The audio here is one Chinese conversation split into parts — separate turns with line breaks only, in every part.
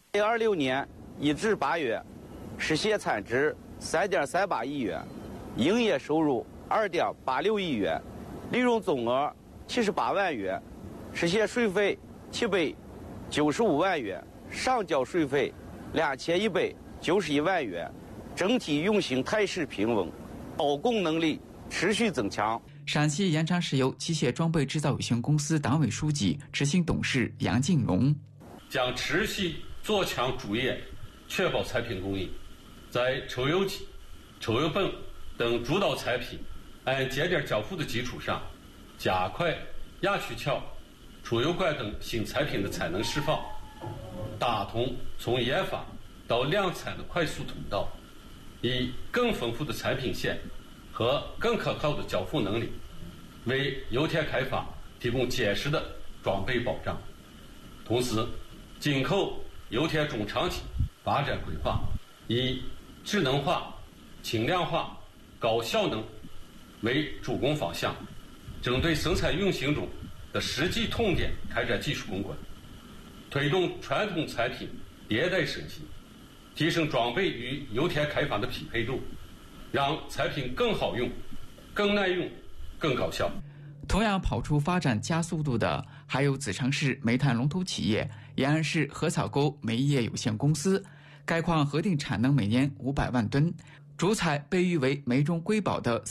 2026年1至8月，实现产值3.38亿元，营业收入2.86亿元，利润总额78万元，实现税费795万元，上缴税费2191万元，整体运行态势平稳，保供能力持续增强。
陕西延长石油机械装备制造有限公司党委书记、执行董事杨进荣
将持续做强主业，确保产品供应，在抽油机、抽油泵等主导产品按节点交付的基础上，加快压曲桥、出油管等新产品的产能释放，打通从研发到量产的快速通道，以更丰富的产品线和更可靠的交付能力，为油田开发提供坚实的装备保障。同时，今后油田中长期发展规划以智能化、轻量化、高效能为主攻方向，针对生产运行中的实际痛点开展技术攻关，推动传统产品迭代升级，提升装备与油田开发的匹配度，让产品更好用、更耐用、更高效。
同样跑出发展加速度的还有子城市煤炭龙头企业延安市禾草沟煤业有限公司，该矿核定产能每年500万吨，主采被誉为煤中瑰宝的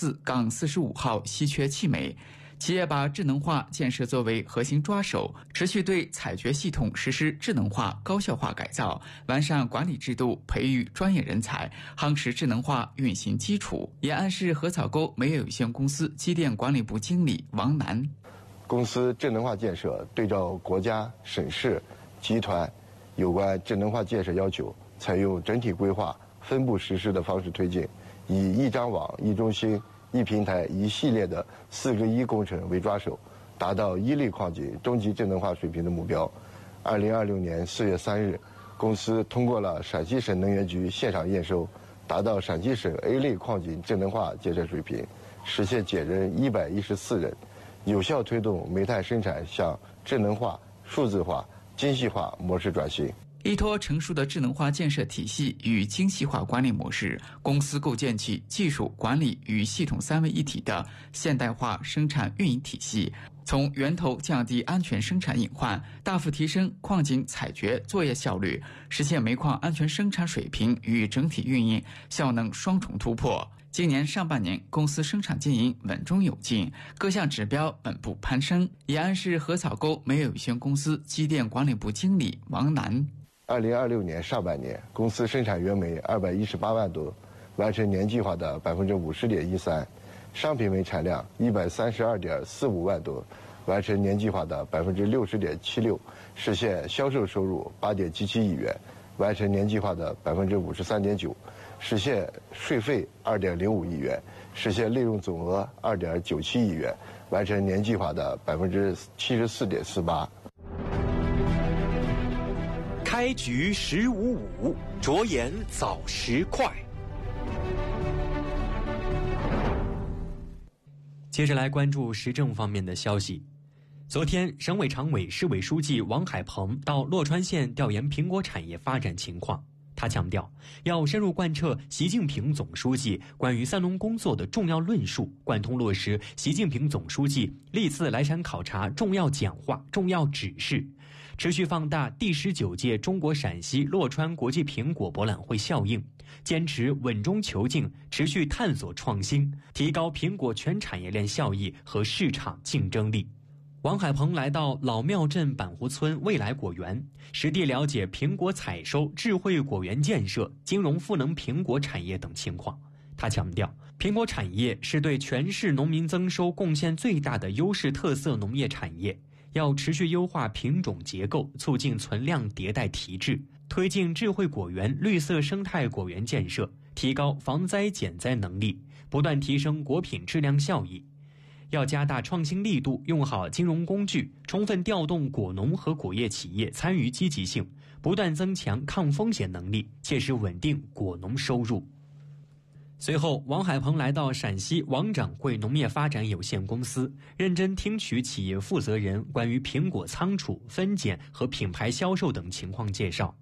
44-45号稀缺气煤。企业把智能化建设作为核心抓手，持续对采掘系统实施智能化、高效化改造，完善管理制度，培育专业人才，夯实智能化运行基础。延安市禾草沟煤业有限公司机电管理部经理王楠：
公司智能化建设对照国家、省市、集团有关智能化建设要求，采用整体规划、分步实施的方式推进，以一张网、一中心、一平台一系列的4个1工程为抓手，达到1类矿井中级智能化水平的目标。2026年4月3日，公司通过了陕西省能源局现场验收，达到陕西省 A 类矿井智能化建设水平，实现减人114人，有效推动煤炭生产向智能化、数字化、精细化模式转型。
依托成熟的智能化建设体系与精细化管理模式，公司构建起技术、管理与系统3位一体的现代化生产运营体系，从源头降低安全生产隐患，大幅提升矿井采掘作业效率，实现煤矿安全生产水平与整体运营效能双重突破。今年上半年，公司生产经营稳中有进，各项指标稳步攀升。延安市禾草沟煤业有限公司机电管理部经理王楠
：2026年上半年，公司生产原煤218万吨，完成年计划的50.13%；商品煤产量132.45万吨，完成年计划的60.76%，实现销售收入8.77亿元，完成年计划的53.9%，实现税费2.05亿元，实现利润总额2.97亿元，完成年计划的74.48%。
开局15-5，着眼早时快。接着来关注时政方面的消息。昨天，省委常委、市委书记王海鹏到洛川县调研苹果产业发展情况。他强调，要深入贯彻习近平总书记关于三农工作的重要论述，贯通落实习近平总书记历次来陕考察重要讲话、重要指示，持续放大第19届中国陕西洛川国际苹果博览会效应，坚持稳中求进，持续探索创新，提高苹果全产业链效益和市场竞争力。王海鹏来到老庙镇板湖村未来果园，实地了解苹果采收、智慧果园建设、金融赋能苹果产业等情况。他强调，苹果产业是对全市农民增收贡献最大的优势特色农业产业，要持续优化品种结构，促进存量迭代提质，推进智慧果园、绿色生态果园建设，提高防灾减灾能力，不断提升果品质量效益。要加大创新力度，用好金融工具，充分调动果农和果业企业参与积极性，不断增强抗风险能力，切实稳定果农收入。随后，王海鹏来到陕西王掌柜农业发展有限公司，认真听取企业负责人关于苹果仓储、分拣和品牌销售等情况介绍。